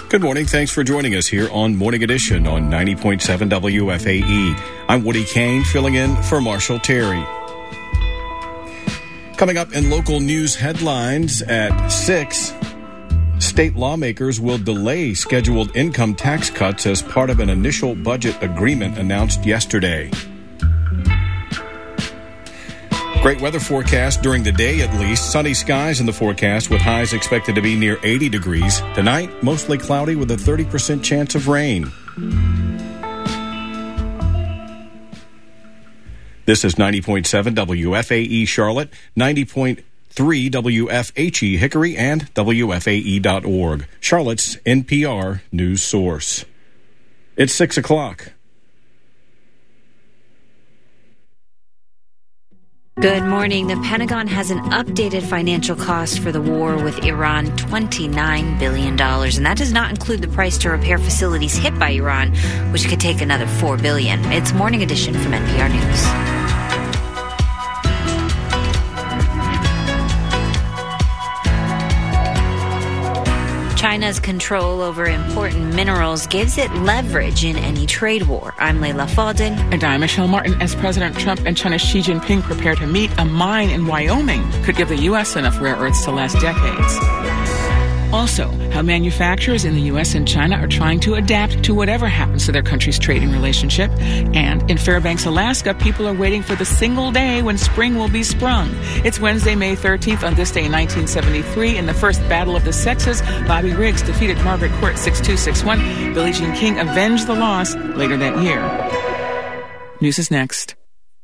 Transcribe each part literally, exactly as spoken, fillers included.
Good morning. Thanks for joining us here on Morning Edition on ninety point seven W F A E. I'm Woody Kane, filling in for Marshall Terry. Coming up in local news headlines at six, state lawmakers will delay scheduled income tax cuts as part of an initial budget agreement announced yesterday. Great weather forecast during the day, at least. Sunny skies in the forecast with highs expected to be near eighty degrees. Tonight, mostly cloudy with a thirty percent chance of rain. This is ninety point seven W F A E Charlotte, ninety point three W F H E Hickory, and W F A E dot org. Charlotte's N P R news source. It's six o'clock. Good morning. The Pentagon has an updated financial cost for the war with Iran, twenty-nine billion dollars. And that does not include the price to repair facilities hit by Iran, which could take another four billion dollars. It's Morning Edition from N P R News. China's control over important minerals gives it leverage in any trade war. I'm Layla Fadel. And I'm Michelle Martin. As President Trump and China's Xi Jinping prepare to meet, a mine in Wyoming could give the U S enough rare earths to last decades. Also, how manufacturers in the U S and China are trying to adapt to whatever happens to their country's trading relationship. And in Fairbanks, Alaska, people are waiting for the single day when spring will be sprung. It's Wednesday, May thirteenth. On this day in nineteen seventy-three, in the first Battle of the Sexes, Bobby Riggs defeated Margaret Court six two six one. Billie Jean King avenged the loss later that year. News is next.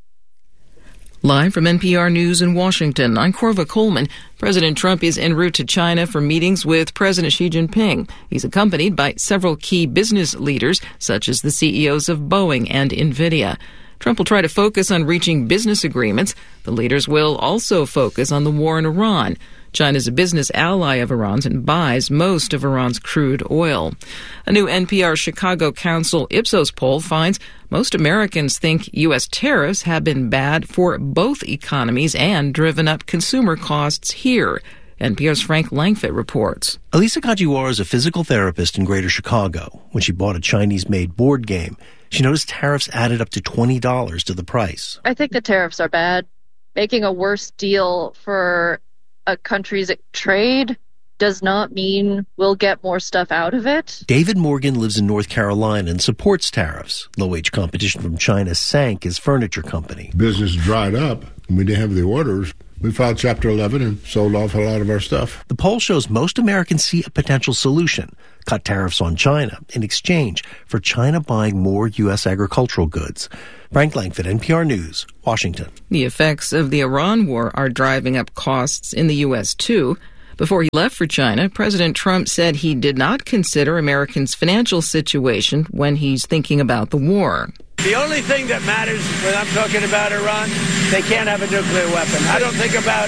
Live from N P R News in Washington, I'm Corva Coleman. President Trump is en route to China for meetings with President Xi Jinping. He's accompanied by several key business leaders, such as the C E Os of Boeing and NVIDIA. Trump will try to focus on reaching business agreements. The leaders will also focus on the war in Iran. China's a business ally of Iran's and buys most of Iran's crude oil. A new N P R Chicago Council Ipsos poll finds most Americans think U S tariffs have been bad for both economies and driven up consumer costs here. N P R's Frank Langfitt reports. Elisa Kajiwara is a physical therapist in Greater Chicago. When she bought a Chinese-made board game, she noticed tariffs added up to twenty dollars to the price. I think the tariffs are bad. Making a worse deal for a country's trade does not mean we'll get more stuff out of it. David Morgan lives in North Carolina and supports tariffs. Low-wage competition from China sank his furniture company. Business dried up. We didn't have the orders. We filed Chapter eleven and sold off a lot of our stuff. The poll shows most Americans see a potential solution: cut tariffs on China in exchange for China buying more U S agricultural goods. Frank Langfitt, N P R News, Washington. The effects of the Iran war are driving up costs in the U S, too. Before he left for China, President Trump said he did not consider Americans' financial situation when he's thinking about the war. The only thing that matters when I'm talking about Iran, they can't have a nuclear weapon. I don't think about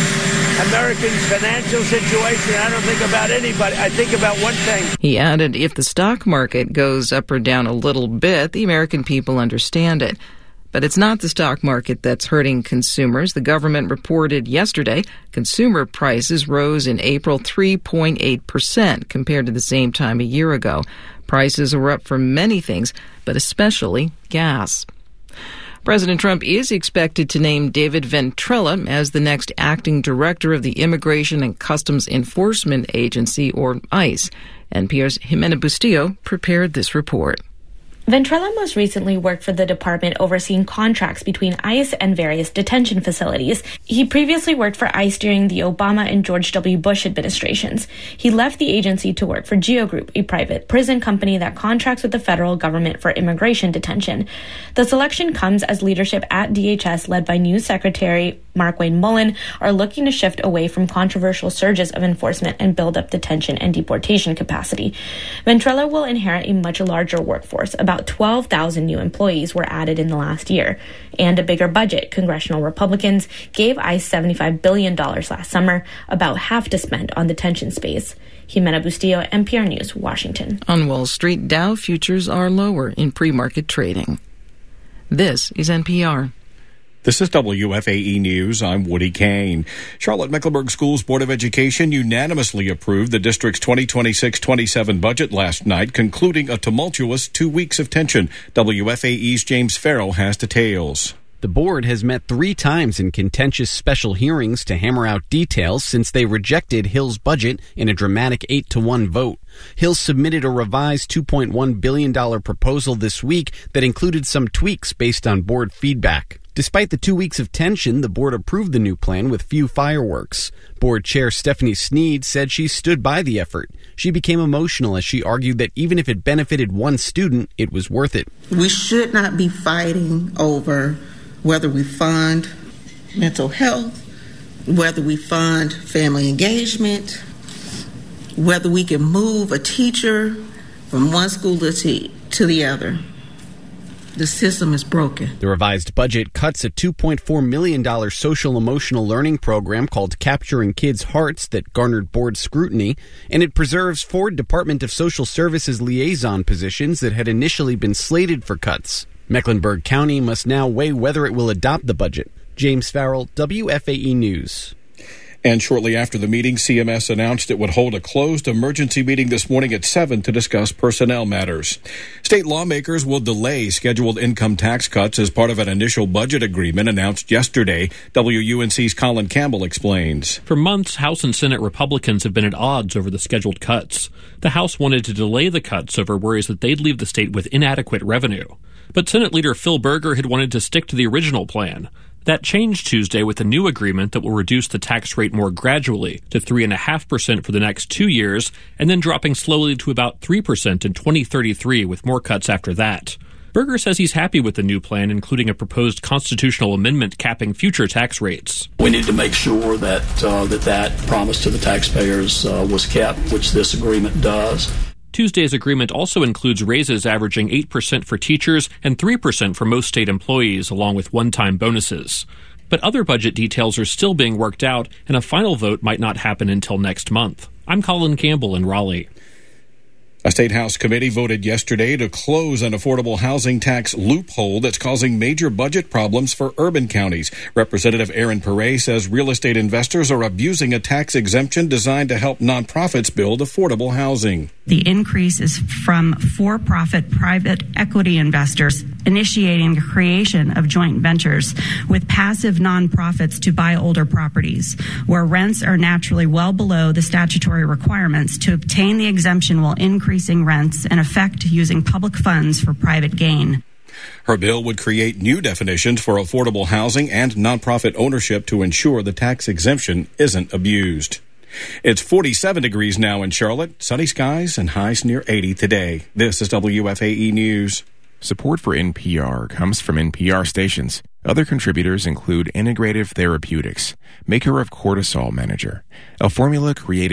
Americans' financial situation. I don't think about anybody. I think about one thing. He added, if the stock market goes up or down a little bit, the American people understand it. But it's not the stock market that's hurting consumers. The government reported yesterday consumer prices rose in April three point eight percent compared to the same time a year ago. Prices were up for many things, but especially gas. President Trump is expected to name David Ventrella as the next acting director of the Immigration and Customs Enforcement Agency, or ICE. N P R's Jimena Bustillo prepared this report. Ventrella most recently worked for the department overseeing contracts between ICE and various detention facilities. He previously worked for ICE during the Obama and George W. Bush administrations. He left the agency to work for Geo Group, a private prison company that contracts with the federal government for immigration detention. The selection comes as leadership at D H S, led by new Secretary Markwayne Mullin, are looking to shift away from controversial surges of enforcement and build up detention and deportation capacity. Ventrella will inherit a much larger workforce. About twelve thousand new employees were added in the last year. And a bigger budget. Congressional Republicans gave ICE seventy-five billion dollars last summer, about half to spend on detention space. Jimena Bustillo, N P R News, Washington. On Wall Street, Dow futures are lower in pre-market trading. This is N P R. This is W F A E News. I'm Woody Kane. Charlotte-Mecklenburg Schools Board of Education unanimously approved the district's twenty twenty-six twenty-seven budget last night, concluding a tumultuous two weeks of tension. W F A E's James Farrell has details. The board has met three times in contentious special hearings to hammer out details since they rejected Hill's budget in a dramatic eight to one vote. Hill submitted a revised two point one billion dollars proposal this week that included some tweaks based on board feedback. Despite the two weeks of tension, the board approved the new plan with few fireworks. Board Chair Stephanie Sneed said she stood by the effort. She became emotional as she argued that even if it benefited one student, it was worth it. We should not be fighting over whether we fund mental health, whether we fund family engagement, whether we can move a teacher from one school to, to the other. The system is broken. The revised budget cuts a two point four million dollars social-emotional learning program called Capturing Kids' Hearts that garnered board scrutiny, and it preserves four Department of Social Services liaison positions that had initially been slated for cuts. Mecklenburg County must now weigh whether it will adopt the budget. James Farrell, W F A E News. And shortly after the meeting, C M S announced it would hold a closed emergency meeting this morning at seven to discuss personnel matters. State lawmakers will delay scheduled income tax cuts as part of an initial budget agreement announced yesterday. W U N C's Colin Campbell explains. For months, House and Senate Republicans have been at odds over the scheduled cuts. The House wanted to delay the cuts over worries that they'd leave the state with inadequate revenue. But Senate Leader Phil Berger had wanted to stick to the original plan. That changed Tuesday with a new agreement that will reduce the tax rate more gradually to three point five percent for the next two years and then dropping slowly to about three percent in twenty thirty-three with more cuts after that. Berger says he's happy with the new plan, including a proposed constitutional amendment capping future tax rates. We need to make sure that uh, that, that promise to the taxpayers uh, was kept, which this agreement does. Tuesday's agreement also includes raises averaging eight percent for teachers and three percent for most state employees, along with one-time bonuses. But other budget details are still being worked out, and a final vote might not happen until next month. I'm Colin Campbell in Raleigh. A state house committee voted yesterday to close an affordable housing tax loophole that's causing major budget problems for urban counties. Representative Aaron Perret says real estate investors are abusing a tax exemption designed to help nonprofits build affordable housing. The increase is from for-profit private equity investors initiating the creation of joint ventures with passive nonprofits to buy older properties, where rents are naturally well below the statutory requirements. To obtain the exemption while increasing rents, in effect using public funds for private gain. Her bill would create new definitions for affordable housing and nonprofit ownership to ensure the tax exemption isn't abused. It's forty-seven degrees now in Charlotte, sunny skies and highs near eighty today. This is W F A E News. Support for N P R comes from N P R stations. Other contributors include Integrative Therapeutics, maker of Cortisol Manager, a formula created